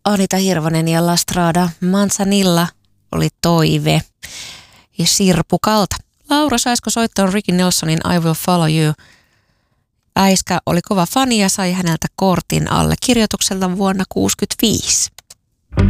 Anita Hirvonen ja La Strada Manzanilla oli Toive ja Sirpukalta. Laura, saisiko soittaa Ricky Nelsonin I Will Follow You? Äiskä oli kova fani ja sai häneltä kortin allekirjoitukselta vuonna 1965.